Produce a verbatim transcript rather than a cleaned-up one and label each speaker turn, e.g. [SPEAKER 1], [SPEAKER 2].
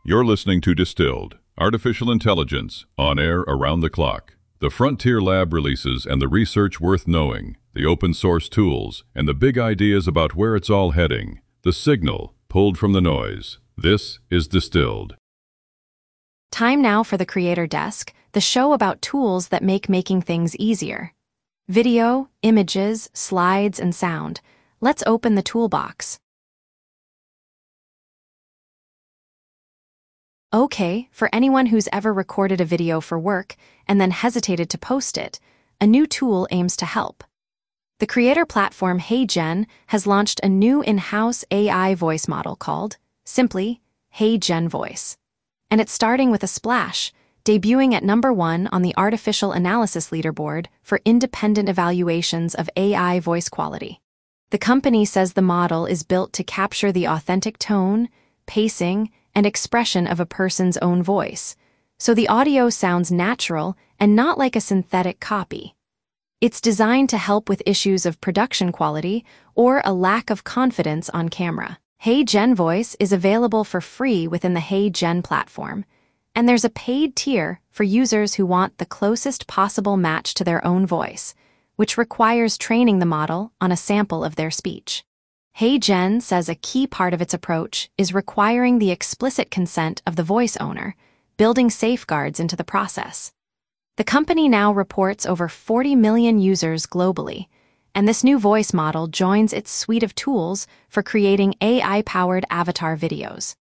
[SPEAKER 1] You're listening to Distilled, Artificial Intelligence, on air around the clock. The Frontier Lab releases and the research worth knowing, the open source tools, and the big ideas about where it's all heading. The signal pulled from the noise. This is Distilled.
[SPEAKER 2] Time now for the Creator Desk, the show about tools that make making things easier. Video, images, slides, and sound. Let's open the toolbox. Okay, for anyone who's ever recorded a video for work and then hesitated to post it, a new tool aims to help. The creator platform HeyGen has launched a new in-house A I voice model called, simply, HeyGen Voice. And it's starting with a splash, debuting at number one on the Artificial Analysis Leaderboard for independent evaluations of A I voice quality. The company says the model is built to capture the authentic tone, pacing, and expression of a person's own voice, so the audio sounds natural and not like a synthetic copy. It's designed to help with issues of production quality or a lack of confidence on camera. HeyGen Voice is available for free within the HeyGen platform, and there's a paid tier for users who want the closest possible match to their own voice, which requires training the model on a sample of their speech. HeyGen says a key part of its approach is requiring the explicit consent of the voice owner, building safeguards into the process. The company now reports over forty million users globally, and this new voice model joins its suite of tools for creating A I-powered avatar videos.